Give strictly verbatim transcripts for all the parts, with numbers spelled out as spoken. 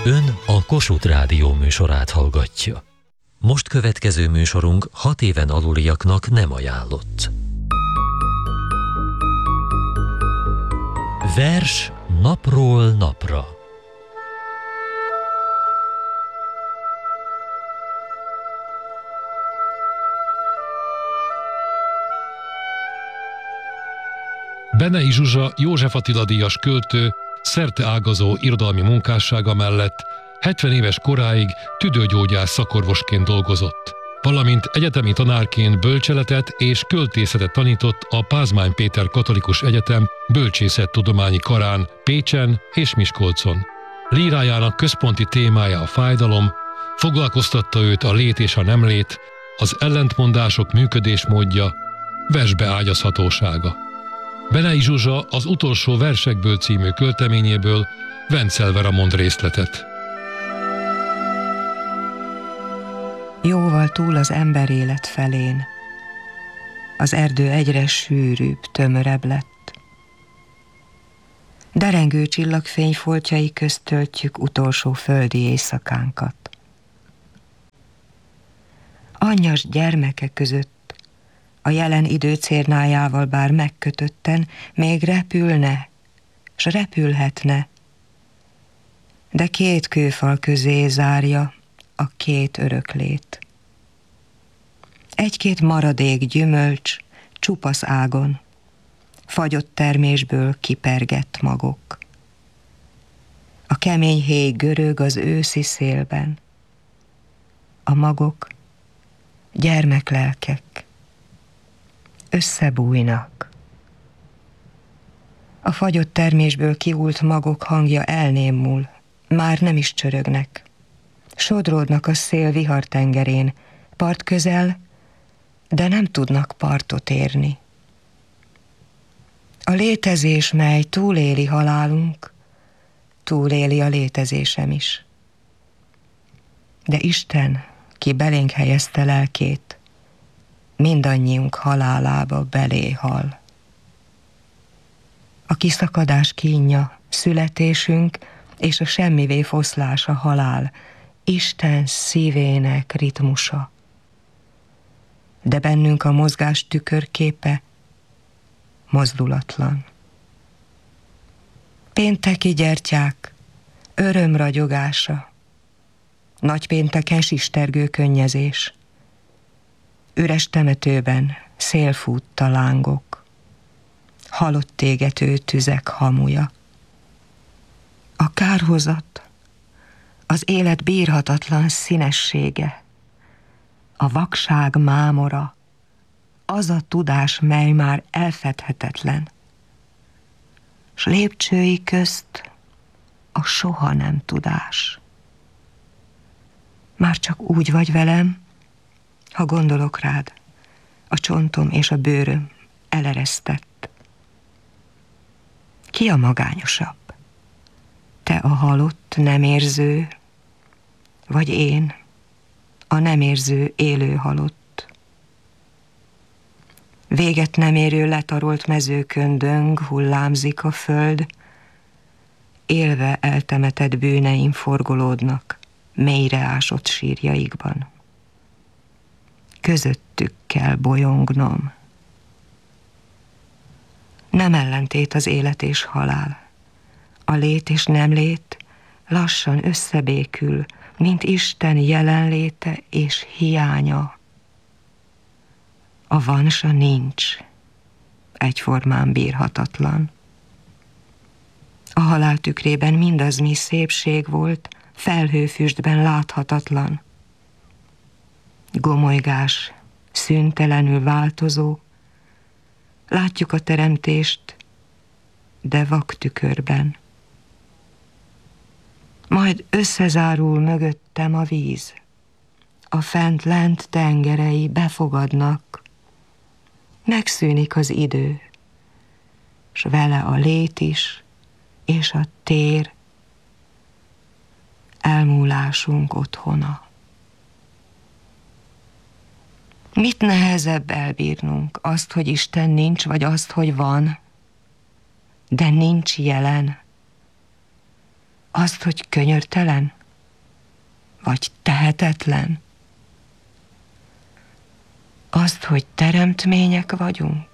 Ön a Kossuth Rádió műsorát hallgatja. Most következő műsorunk hat éven aluliaknak nem ajánlott. Vers napról napra. Benei Zsuzsa József Attila díjas költő szerteágazó irodalmi munkássága mellett hetven éves koráig tüdőgyógyász szakorvosként dolgozott, valamint egyetemi tanárként bölcseletet és költészetet tanított a Pázmány Péter Katolikus Egyetem bölcsészettudományi karán Pécsen és Miskolcon. Lírájának központi témája a fájdalom, foglalkoztatta őt a lét és a nem lét, az ellentmondások működésmódja, versbe ágyazhatósága. Benei Zsuzsa az Utolsó versekből című költeményéből Vencel Vera mond részletet. Jóval túl az emberélet felén, az erdő egyre sűrűbb, tömörebb lett. Derengő csillagfény foltjai közt töltjük utolsó földi éjszakánkat. Annyas gyermeke között, a jelen idő cérnájával bár megkötötten, még repülne, s repülhetne, de két kőfal közé zárja a két öröklét. Egy-két maradék gyümölcs csupasz ágon, fagyott termésből kipergett magok. A kemény héj görög az őszi szélben, a magok gyermeklelkek, összebújnak. A fagyott termésből kiúlt magok hangja elnémul, már nem is csörögnek. Sodródnak a szél vihartengerén, part közel, de nem tudnak partot érni. A létezés, mely túléli halálunk, túléli a létezésem is. De Isten, ki belénk helyezte lelkét, mindannyiunk halálába belé hal. A kiszakadás kínja, születésünk és a semmivé foszlás a halál, Isten szívének ritmusa. De bennünk a mozgás tükörképe mozdulatlan. Pénteki gyertyák, örömragyogása, nagypénteken sistergő könnyezés, üres temetőben szélfútta lángok, halott égető tüzek hamuja. A kárhozat, az élet bírhatatlan színessége, a vakság mámora, az a tudás, mely már elfedhetetlen, s lépcsői közt a soha nem tudás. Már csak úgy vagy velem, ha gondolok rád, a csontom és a bőröm eleresztett. Ki a magányosabb? Te a halott, nem érző, vagy én, a nem érző, élő halott? Véget nem érő letarolt mezőkön döng, hullámzik a föld, élve eltemetett bűneim forgolódnak mélyre ásott sírjaikban. Közöttük kell bolyongnom. Nem ellentét az élet és halál. A lét és nem lét lassan összebékül, mint Isten jelenléte és hiánya. A van s a nincs, egyformán bírhatatlan. A halál tükrében mindaz, mi szépség volt, felhőfüstben láthatatlan. Gomolygás, szüntelenül változó, látjuk a teremtést, de vak tükörben. Majd összezárul mögöttem a víz, a fent-lent tengerei befogadnak, megszűnik az idő, s vele a lét is, és a tér, elmúlásunk otthona. Mit nehezebb elbírnunk, azt, hogy Isten nincs, vagy azt, hogy van, de nincs jelen? Azt, hogy könyörtelen? Vagy tehetetlen? Azt, hogy teremtmények vagyunk?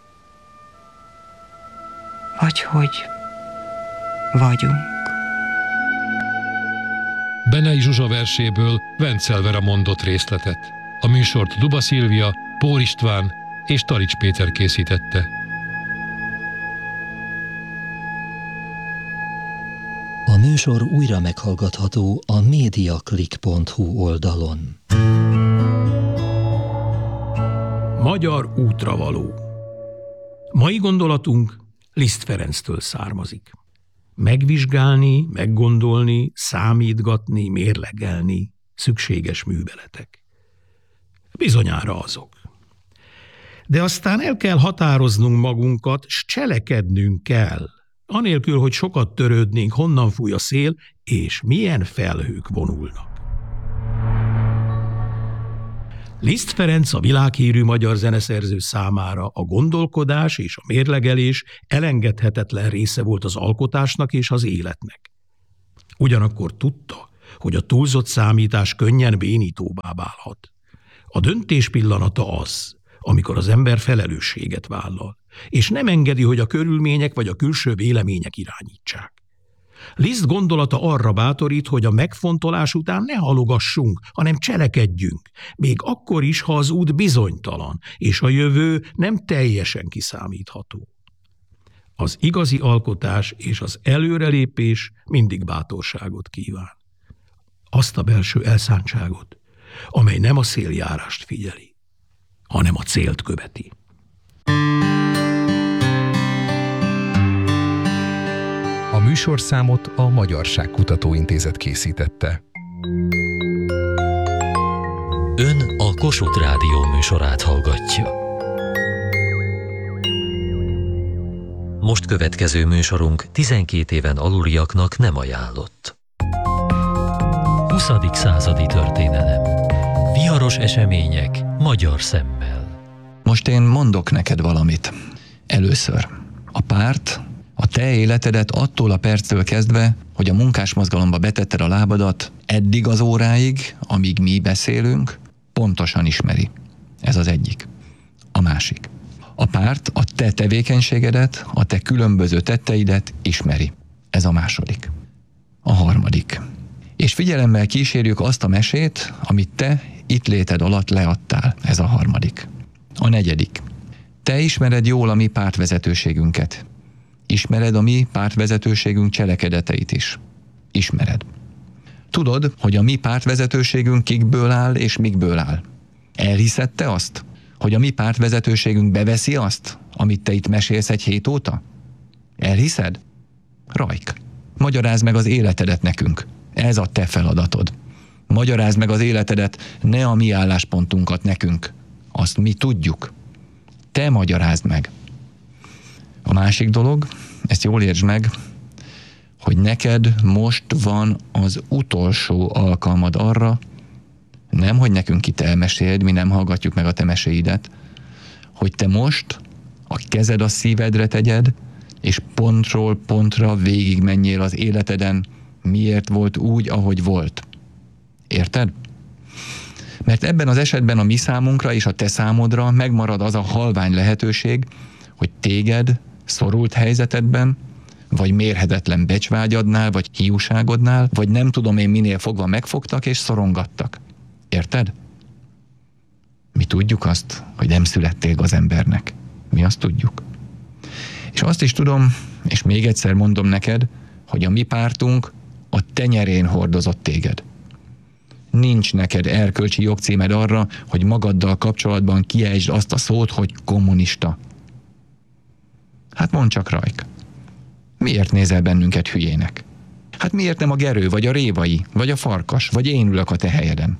Vagy hogy vagyunk? Benei Zsuzsa verséből Vencel Vera mondott részletet. A műsort Duba Szilvia, Pór István és Tarics Péter készítette. A műsor újra meghallgatható a mediaclick pont hu oldalon. Magyar útravaló. Mai gondolatunk Liszt Ferenctől származik. Megvizsgálni, meggondolni, számítgatni, mérlegelni szükséges műveletek. Bizonyára azok. De aztán el kell határoznunk magunkat, s cselekednünk kell, anélkül, hogy sokat törődnénk, honnan fúj a szél, és milyen felhők vonulnak. Liszt Ferenc a világhírű magyar zeneszerző számára a gondolkodás és a mérlegelés elengedhetetlen része volt az alkotásnak és az életnek. Ugyanakkor tudta, hogy a túlzott számítás könnyen bénítóbbá válhat. A döntés pillanata az, amikor az ember felelősséget vállal, és nem engedi, hogy a körülmények vagy a külső vélemények irányítsák. Liszt gondolata arra bátorít, hogy a megfontolás után ne halogassunk, hanem cselekedjünk, még akkor is, ha az út bizonytalan, és a jövő nem teljesen kiszámítható. Az igazi alkotás és az előrelépés mindig bátorságot kíván. Azt a belső elszántságot, amely nem a széljárást figyeli, hanem a célt követi. A műsorszámot a Magyarságkutató Intézet készítette. Ön a Kossuth Rádió műsorát hallgatja. Most következő műsorunk tizenkét éven aluliaknak nem ajánlott. huszadik századi történelem. Viharos események magyar szemmel. Most én mondok neked valamit. Először. A párt a te életedet attól a perctől kezdve, hogy a munkásmozgalomba betetted a lábadat, eddig az óráig, amíg mi beszélünk, pontosan ismeri. Ez az egyik. A másik. A párt a te tevékenységedet, a te különböző tetteidet ismeri. Ez a második. A harmadik. És figyelemmel kísérjük azt a mesét, amit te itt léted alatt leadtál. Ez a harmadik. A negyedik. Te ismered jól a mi pártvezetőségünket. Ismered a mi pártvezetőségünk cselekedeteit is. Ismered. Tudod, hogy a mi pártvezetőségünk kikből áll és mikből áll. Elhiszed te azt, hogy a mi pártvezetőségünk beveszi azt, amit te itt mesélsz egy hét óta? Elhiszed? Rajk, magyarázd meg az életedet nekünk. Ez a te feladatod. Magyarázd meg az életedet, ne a mi álláspontunkat nekünk. Azt mi tudjuk. Te magyarázd meg. A másik dolog, ezt jól értsd meg, hogy neked most van az utolsó alkalmad arra, nem, hogy nekünk itt elmeséld, mi nem hallgatjuk meg a te meséidet, hogy te most a kezed a szívedre tegyed, és pontról pontra végig menjél az életeden, miért volt úgy, ahogy volt. Érted? Mert ebben az esetben a mi számunkra és a te számodra megmarad az a halvány lehetőség, hogy téged szorult helyzetedben, vagy mérhetetlen becsvágyadnál, vagy hiúságodnál, vagy nem tudom én minél fogva megfogtak és szorongattak. Érted? Mi tudjuk azt, hogy nem születtél gazembernek. Mi azt tudjuk. És azt is tudom, és még egyszer mondom neked, hogy a mi pártunk a tenyerén hordozott téged. Nincs neked erkölcsi jogcímed arra, hogy magaddal kapcsolatban kiejtsd azt a szót, hogy kommunista. Hát mondd csak, Rajk. Miért nézel bennünket hülyének? Hát miért nem a Gerő, vagy a Révai, vagy a Farkas, vagy én ülök a te helyeden?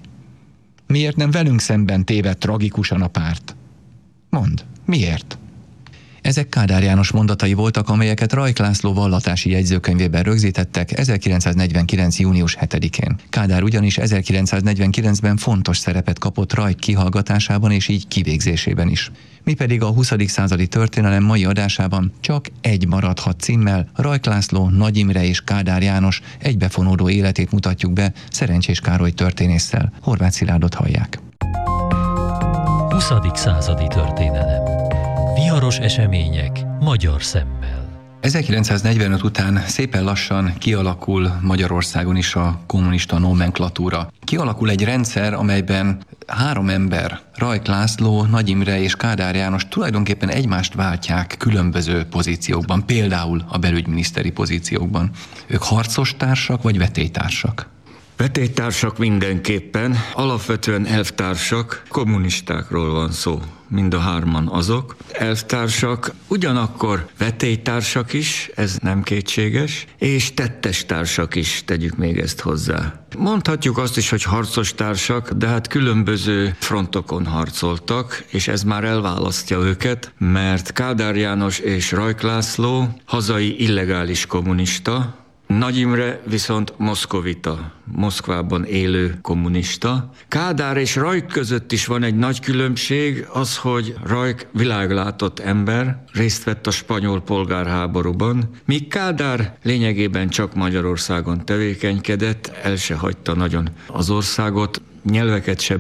Miért nem velünk szemben téved tragikusan a párt? Mondd, miért? Ezek Kádár János mondatai voltak, amelyeket Rajk László vallatási jegyzőkönyvében rögzítettek ezerkilencszáznegyvenkilenc. június hetedikén. Kádár ugyanis ezerkilencszáznegyvenkilencben fontos szerepet kapott Rajk kihallgatásában és így kivégzésében is. Mi pedig a huszadik századi történelem mai adásában csak egy maradhat címmel Rajk László, Nagy Imre és Kádár János egybefonódó életét mutatjuk be Szerencsés Károly történésszel. Horváth Szilárdot hallják. huszadik századi történelem. Viharos események magyar szemmel. ezerkilencszáznegyvenöt után szépen lassan kialakul Magyarországon is a kommunista nomenklatúra. Kialakul egy rendszer, amelyben három ember, Rajk László, Nagy Imre és Kádár János tulajdonképpen egymást váltják különböző pozíciókban, például a belügyminiszteri pozíciókban. Ők harcos társak vagy vetélytársak? Vetélytársak mindenképpen, alapvetően elvtársak, kommunistákról van szó, mind a hárman azok. Elvtársak, ugyanakkor vetélytársak is, ez nem kétséges, és tettes társak is, tegyük még ezt hozzá. Mondhatjuk azt is, hogy harcos társak, de hát különböző frontokon harcoltak, és ez már elválasztja őket, mert Kádár János és Rajk László hazai illegális kommunista, Nagy Imre viszont moszkovita, Moszkvában élő kommunista. Kádár és Rajk között is van egy nagy különbség, az, hogy Rajk világlátott ember, részt vett a spanyol polgárháborúban, míg Kádár lényegében csak Magyarországon tevékenykedett, el se hagyta nagyon az országot, nyelveket se